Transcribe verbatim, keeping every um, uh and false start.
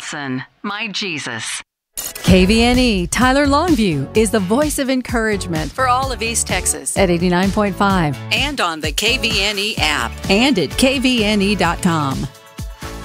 Nelson, my Jesus. K V N E Tyler Longview is the voice of encouragement for all of East Texas at eighty-nine point five and on the K V N E app and at K V N E dot com.